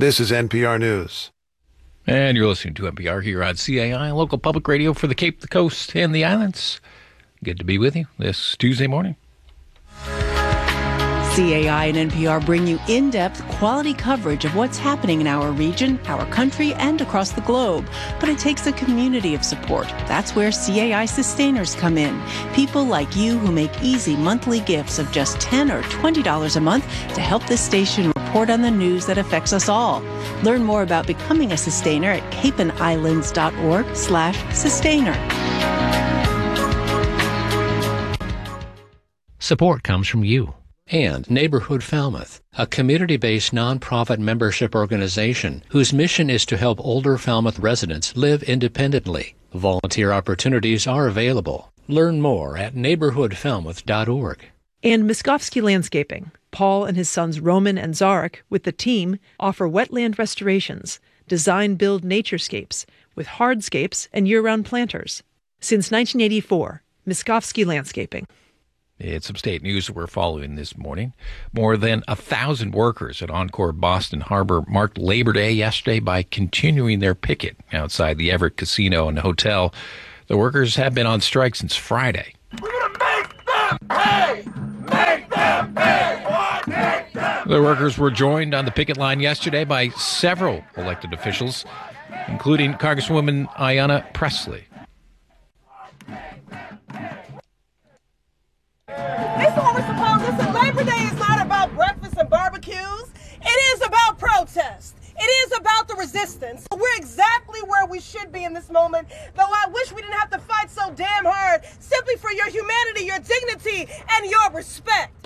This is NPR News. And you're listening to NPR here on CAI, local public radio for the Cape, the Coast, and the islands. Good to be with you this Tuesday morning. CAI and NPR bring you in-depth, quality coverage of what's happening in our region, our country, and across the globe. But it takes a community of support. That's where CAI sustainers come in. People like you who make easy monthly gifts of just $10 or $20 a month to help this station report on the news that affects us all. Learn more about becoming a sustainer at capeandislands.org/sustainer. Support comes from you. And Neighborhood Falmouth, a community-based nonprofit membership organization whose mission is to help older Falmouth residents live independently. Volunteer opportunities are available. Learn more at neighborhoodfalmouth.org. And Miskovsky Landscaping. Paul and his sons Roman and Zarek, with the team, offer wetland restorations, design-build naturescapes, with hardscapes and year-round planters. Since 1984, Miskovsky Landscaping. It's some state news that we're following this morning. More than 1,000 workers at Encore Boston Harbor marked Labor Day yesterday by continuing their picket outside the Everett Casino and Hotel. The workers have been on strike since Friday. We're going to make them pay! Make them pay! Make them pay! The workers were joined on the picket line yesterday by several elected officials, including Congresswoman Ayanna Pressley. This is what we're supposed to listen. Labor Day is not about breakfast and barbecues. It is about protest. It is about the resistance. We're exactly where we should be in this moment, though I wish we didn't have to fight so damn hard simply for your humanity, your dignity, and your respect.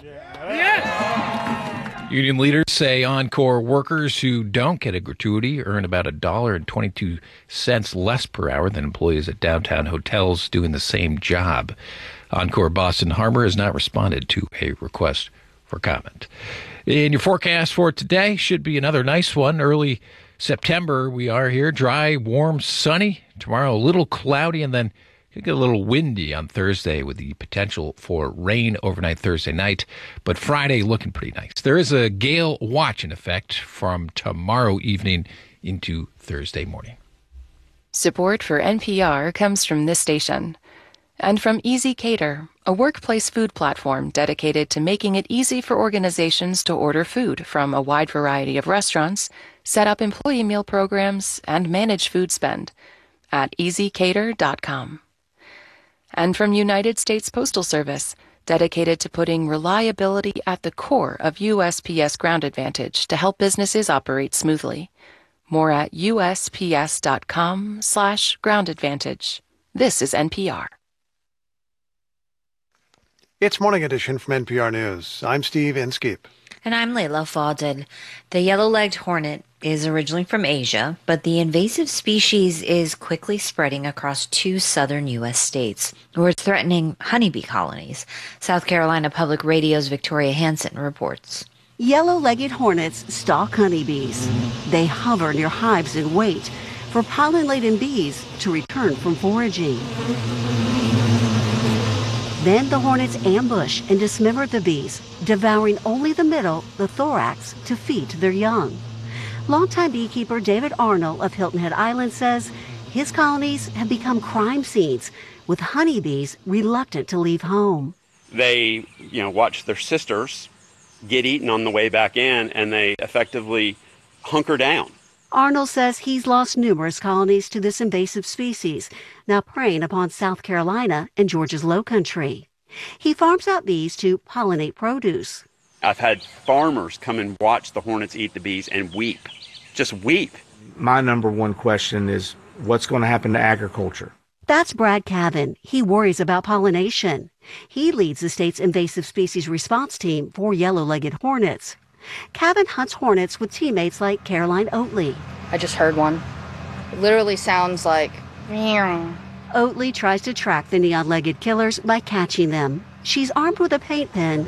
Yes. Union leaders say Encore workers who don't get a gratuity earn about $1.22 less per hour than employees at downtown hotels doing the same job. Encore Boston Harbor has not responded to a request for comment. In your forecast for today, should be another nice one. Early September, we are here. Dry, warm, sunny. Tomorrow, a little cloudy, and then it get a little windy on Thursday with the potential for rain overnight Thursday night. But Friday looking pretty nice. There is a gale watch in effect from tomorrow evening into Thursday morning. Support for NPR comes from this station. And from Easy Cater, a workplace food platform dedicated to making it easy for organizations to order food from a wide variety of restaurants, set up employee meal programs, and manage food spend at easycater.com. And from United States Postal Service, dedicated to putting reliability at the core of USPS Ground Advantage to help businesses operate smoothly. More at usps.com/groundadvantage. This is NPR. It's Morning Edition from NPR News. I'm Steve Inskeep. And I'm Layla Fadel. The yellow-legged hornet is originally from Asia, but the invasive species is quickly spreading across 2 southern U.S. states, where it's threatening honeybee colonies. South Carolina Public Radio's Victoria Hansen reports. Yellow-legged hornets stalk honeybees. They hover near hives and wait for pollen-laden bees to return from foraging. Then the hornets ambush and dismember the bees, devouring only the middle, the thorax, to feed their young. Longtime beekeeper David Arnold of Hilton Head Island says his colonies have become crime scenes, with honeybees reluctant to leave home. They, watch their sisters get eaten on the way back in, and they effectively hunker down. Arnold says he's lost numerous colonies to this invasive species, now preying upon South Carolina and Georgia's Low Country. He farms out bees to pollinate produce. I've had farmers come and watch the hornets eat the bees and weep, just weep. My number one question is, what's going to happen to agriculture? That's Brad Cavan. He worries about pollination. He leads the state's invasive species response team for yellow-legged hornets. Cavan hunts hornets with teammates like Caroline Oatley. I just heard one. It literally sounds like meow. Oatley tries to track the neon-legged killers by catching them. She's armed with a paint pen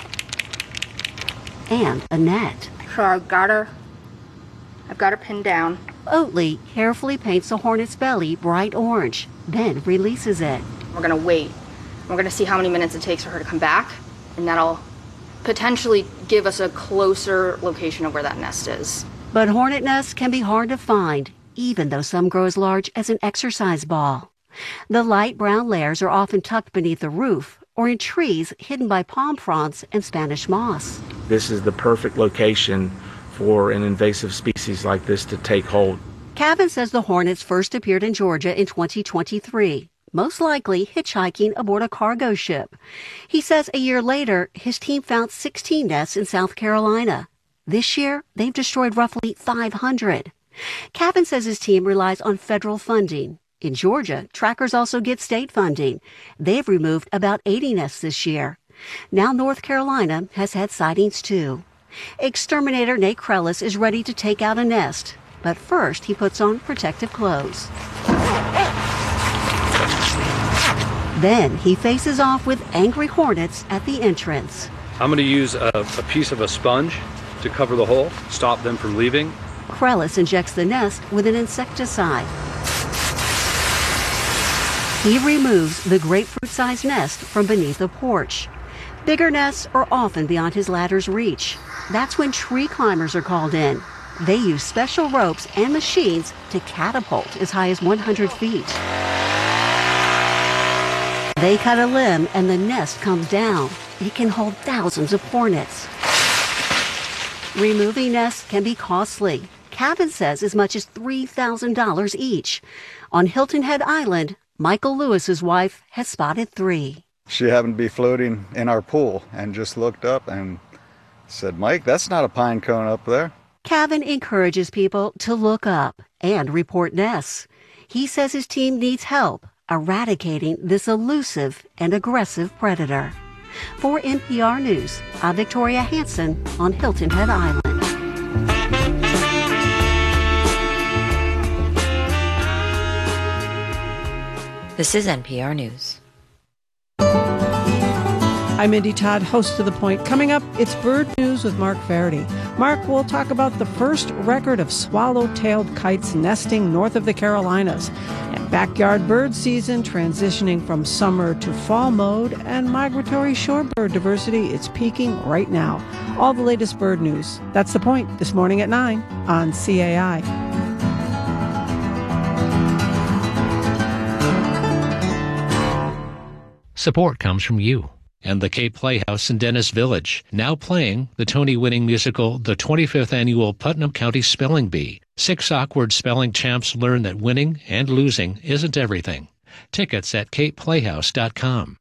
and a net. So I've got her pinned down. Oatley carefully paints the hornet's belly bright orange, then releases it. We're going to wait. We're going to see how many minutes it takes for her to come back, and that'll potentially give us a closer location of where that nest is. But hornet nests can be hard to find, even though some grow as large as an exercise ball. The light brown layers are often tucked beneath the roof or in trees hidden by palm fronds and Spanish moss. This is the perfect location for an invasive species like this to take hold. Cavan says the hornets first appeared in Georgia in 2023, most likely hitchhiking aboard a cargo ship. He says a year later, his team found 16 nests in South Carolina. This year, they've destroyed roughly 500. Cavan says his team relies on federal funding. In Georgia, trackers also get state funding. They've removed about 80 nests this year. Now North Carolina has had sightings too. Exterminator Nate Krellis is ready to take out a nest, but first he puts on protective clothes. Then he faces off with angry hornets at the entrance. I'm going to use a piece of a sponge to cover the hole, stop them from leaving. Krellis injects the nest with an insecticide. He removes the grapefruit-sized nest from beneath the porch. Bigger nests are often beyond his ladder's reach. That's when tree climbers are called in. They use special ropes and machines to catapult as high as 100 feet. They cut a limb and the nest comes down. It can hold thousands of hornets. Removing nests can be costly. Cavan says as much as $3,000 each. On Hilton Head Island, Michael Lewis's wife has spotted 3. She happened to be floating in our pool and just looked up and said, "Mike, that's not a pine cone up there." Cavan encourages people to look up and report nests. He says his team needs help eradicating this elusive and aggressive predator. For NPR News, I'm Victoria Hansen on Hilton Head Island. This is NPR News. I'm Mindy Todd, host of The Point. Coming up, it's Bird News with Mark Verity. Mark will talk about the first record of swallow-tailed kites nesting north of the Carolinas, and backyard bird season transitioning from summer to fall mode, and migratory shorebird diversity is peaking right now. All the latest bird news. That's The Point this morning at 9 on CAI. Support comes from you and the Cape Playhouse in Dennis Village, now playing the Tony-winning musical, the 25th Annual Putnam County Spelling Bee. 6 awkward spelling champs learn that winning and losing isn't everything. Tickets at capeplayhouse.com.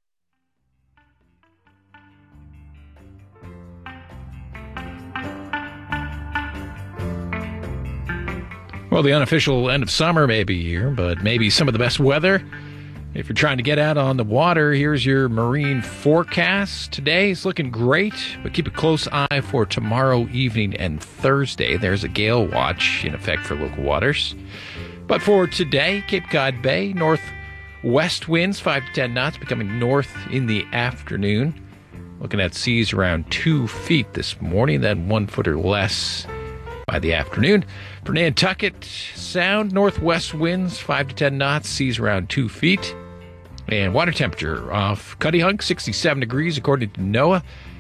Well, the unofficial end of summer may be here, but maybe some of the best weather. If you're trying to get out on the water, here's your marine forecast. Today is looking great, but keep a close eye for tomorrow evening and Thursday. There's a gale watch in effect for local waters. But for today, Cape Cod Bay, northwest winds 5 to 10 knots, becoming north in the afternoon. Looking at seas around 2 feet this morning, then 1 foot or less by the afternoon. For Nantucket Sound, northwest winds 5 to 10 knots, seas around 2 feet. And water temperature off Cuttyhunk, 67 degrees according to NOAA,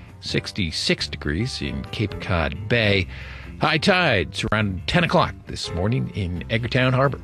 66 degrees in Cape Cod Bay. High tides around 10 o'clock this morning in Edgartown Harbor.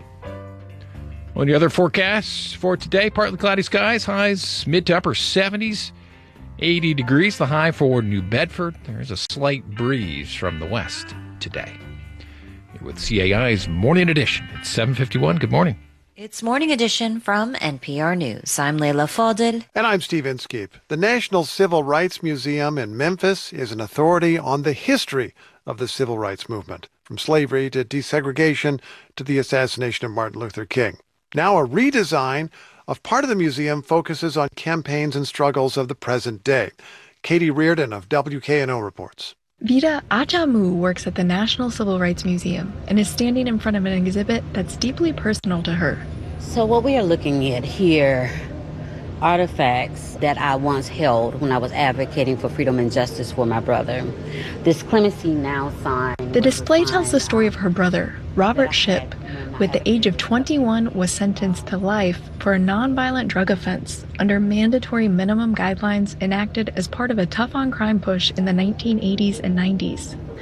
On the other forecasts for today, partly cloudy skies, highs mid to upper 70s, 80 degrees, the high for New Bedford. There's a slight breeze from the west today. With CAI's Morning Edition, it's 7:51. Good morning. It's Morning Edition from NPR News. I'm Leila Fadel. And I'm Steve Inskeep. The National Civil Rights Museum in Memphis is an authority on the history of the civil rights movement, from slavery to desegregation to the assassination of Martin Luther King. Now a redesign of part of the museum focuses on campaigns and struggles of the present day. Katie Reardon of WKNO reports. Vida Achamu works at the National Civil Rights Museum and is standing in front of an exhibit that's deeply personal to her. So what we are looking at here, artifacts that I once held when I was advocating for freedom and justice for my brother. This Clemency Now sign. The display tells the story of her brother, Robert Shipp, who at the age of 21 was sentenced to life for a nonviolent drug offense under mandatory minimum guidelines enacted as part of a tough-on-crime push in the 1980s and 90s.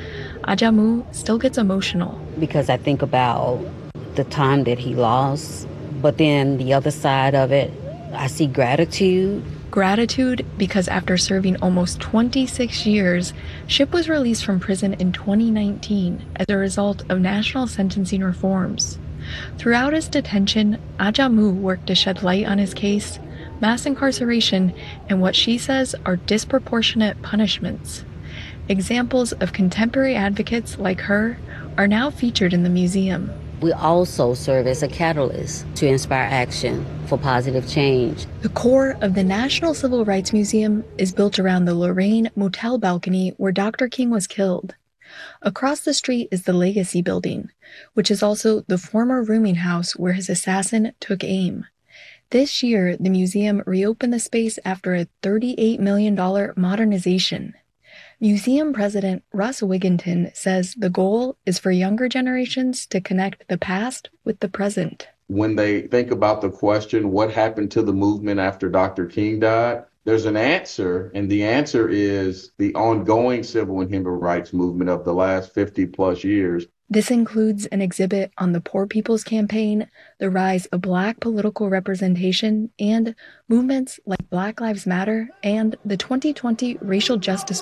Ajamu still gets emotional. Because I think about the time that he lost, but then the other side of it, I see gratitude. Gratitude because after serving almost 26 years, Shipp was released from prison in 2019 as a result of national sentencing reforms. Throughout his detention, Ajamu worked to shed light on his case, mass incarceration, and what she says are disproportionate punishments. Examples of contemporary advocates like her are now featured in the museum. We also serve as a catalyst to inspire action for positive change. The core of the National Civil Rights Museum is built around the Lorraine motel balcony where Dr. King was killed. Across the street is the Legacy Building, which is also the former rooming house where his assassin took aim. This year, the museum reopened the space after a $38 million modernization. Museum President Russ Wigginton says the goal is for younger generations to connect the past with the present. When they think about the question, what happened to the movement after Dr. King died, there's an answer, and the answer is the ongoing civil and human rights movement of the last 50 plus years. This includes an exhibit on the Poor People's Campaign, the rise of Black political representation, and movements like Black Lives Matter and the 2020 Racial Justice